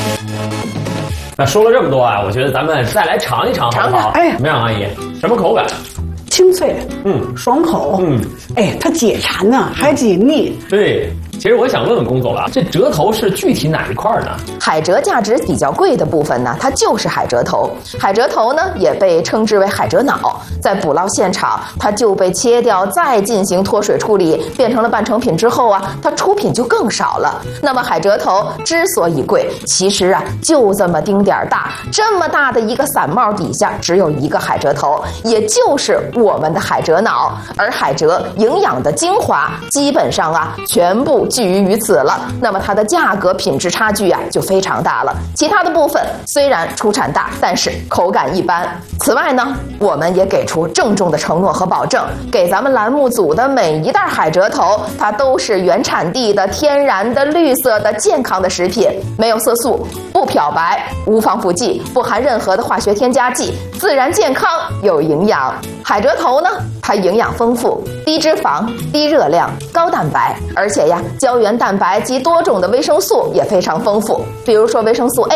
那说了这么多啊，我觉得咱们再来尝一尝好不好？ 哎， 怎么样，阿姨？什么口感？ 清脆，爽口，哎，它解馋呢，还解腻。 对。其实我想问问龚总了，这折头是具体哪一块呢？ 海蜇价值比较贵的部分呢，它就是海蜇头。海蜇头呢，也被称之为海蜇脑，在捕捞现场，它就被切掉，再进行脱水处理，变成了半成品之后啊，它出品就更少了。那么海蜇头之所以贵，其实啊，就这么丁点儿大，这么大的一个伞帽底下只有一个海蜇头，也就是我们的海蜇脑。而海蜇营养的精华，基本上啊，全部聚于此了，那么它的价格品质差距啊就非常大了。其他的部分虽然出产大，但是口感一般。此外呢，我们也给出郑重的承诺和保证，给咱们栏目组的每一袋海蜇头，它都是原产地的、天然的、绿色的、健康的食品，没有色素，不漂白，无防腐剂，不含任何的化学添加剂，自然健康有营养。海蜇头呢，它营养丰富，低脂肪、低热量、高蛋白，而且呀，胶原蛋白及多种的维生素也非常丰富，比如说维生素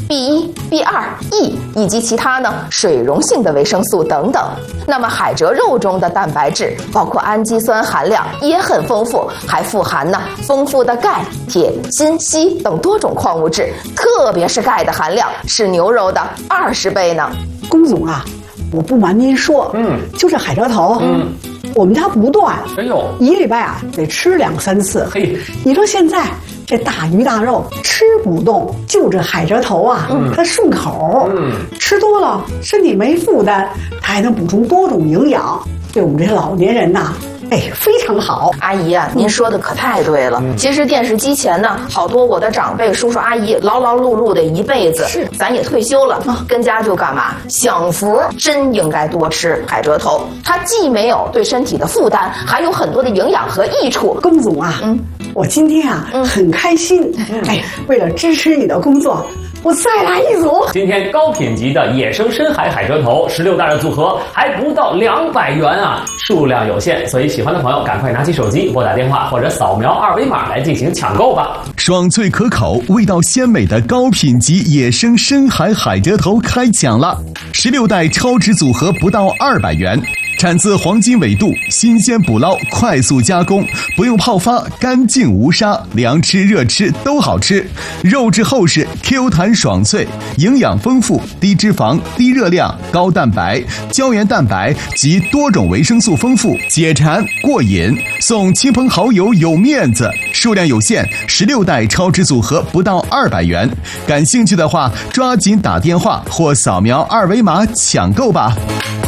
A、B1、B2、E 以及其他呢水溶性的维生素等等。那么海蜇肉中的蛋白质，包括氨基酸含量也很丰富，还富含呢丰富的钙、铁、锌、硒等多种矿物质，特别是钙的含量是牛肉的20倍呢。 龚总啊，我不瞒您说，就这海蜇头，我们家不断， 哎呦， 一礼拜啊得吃2、3次。 嘿， 你说现在这大鱼大肉吃不动，就这海蜇头啊，它顺口，吃多了身体没负担，它还能补充多种营养，对我们这些老年人呐，哎，非常好。 阿姨啊，您说的可太对了。其实电视机前呢，好多我的长辈、叔叔阿姨劳劳碌碌的一辈子， 是咱也退休了，跟家就干嘛？享福，真应该多吃海蜇头。它既没有对身体的负担，还有很多的营养和益处。 龚总啊，我今天啊很开心，哎，为了支持你的工作，我再来一组。 今天高品级的野生深海海蜇头16袋的组合还不到200元啊，数量有限，所以喜欢的朋友赶快拿起手机拨打电话或者扫描2维码来进行抢购吧。 爽脆可口、味道鲜美的高品级野生深海海蜇头开抢了，16袋超值组合不到200元。产自黄金纬度，新鲜捕捞，快速加工，不用泡发，干净无沙，凉吃热吃都好吃。肉质厚实 ，Q 弹爽脆，营养丰富，低脂肪、低热量、高蛋白、胶原蛋白及多种维生素丰富，解馋过瘾。送亲朋好友有面子，数量有限，16袋超值组合不到200元。感兴趣的话，抓紧打电话或扫描2维码抢购吧。